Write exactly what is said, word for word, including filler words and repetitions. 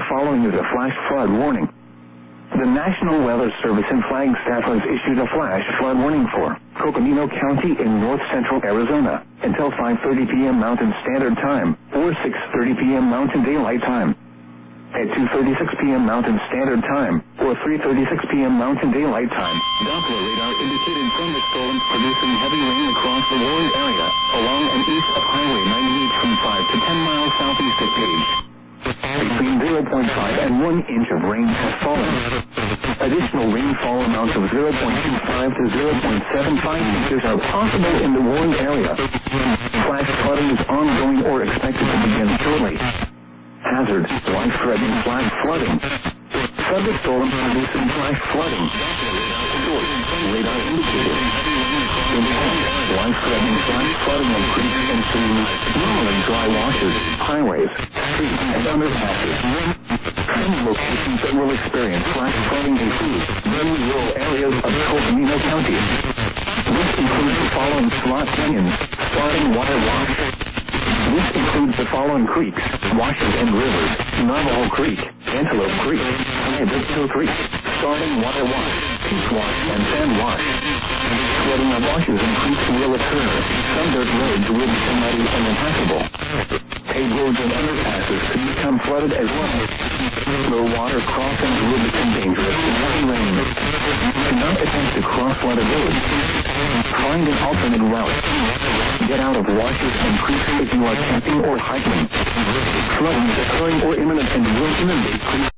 following is a flash flood warning. The National Weather Service in Flagstaff has issued a flash flood warning for Coconino County in north central Arizona until five thirty p.m. Mountain Standard Time or six thirty p.m. Mountain Daylight Time. At two thirty-six p.m. Mountain Standard Time or three thirty-six p.m. Mountain Daylight Time, Doppler radar indicated thunderstorms producing heavy rain across the Warren area along and east of Highway ninety-eight from five to ten miles southeast of Page. Between zero point five and one inch of rain has fallen. Additional rainfall amounts of zero point two five to zero point seven five inches are possible in the Warren area. Flash flooding is ongoing or expected to begin shortly. Hazard, life-threatening flash flooding. Thunderstorm producing flash flooding. Source, radar indicated. Intent, life-threatening flash flooding of creeks and streams, normally dry washes, highways, streets, and underpasses. Some locations that will experience flash flooding include many rural areas of Coconino County. This includes the following slot canyons, starting water wash. This includes the following creeks, washes, and rivers: Navajo Creek, Antelope Creek, Hibisco Creek, Starting Water Wash, Peach Wash, and Sand Wash. Flooding of washes and creeks will occur. Some dirt roads will become muddy and impassable. Paved roads and underpasses could become flooded as well. Low water crossings will become dangerous in heavy rain. Do not attempt to cross flooded roads. Find an alternate route. Get out of washes and creeks if you are camping or hiking. Flooding is occurring or imminent and will inundate creeks.